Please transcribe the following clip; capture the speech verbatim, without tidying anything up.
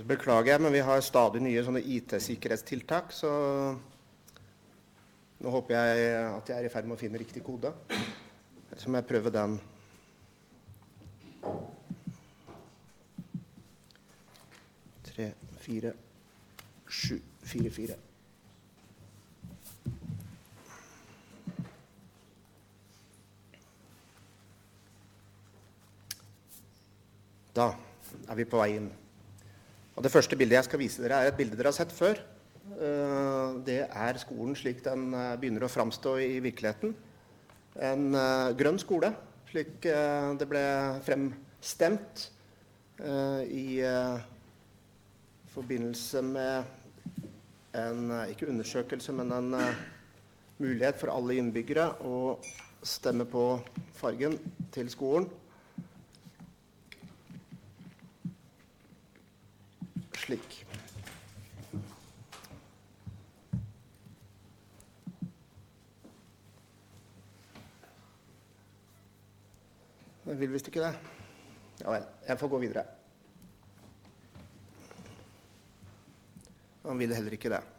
Beklager jeg, men vi har stadig nye sånne I T-sikkerhetstiltak, så nå håper jeg at jeg er i ferd med å finne riktig kode. Så må jeg prøve den. tre, fire, sju, fire, fire. Da er vi på vei inn. Og det første bildet jeg skal vise dere er et bilde dere har sett før. Det er skolen slik den begynner å framstå i virkeligheten. En grønn skole, slik det ble fremstemt i forbindelse med en, ikke undersøkelse, men en mulighet for alle innbyggere å stemme på fargen til skolen. Slik. Jeg vil visst ikke det. Ja vel, jeg får gå videre. Han vil heller ikke det.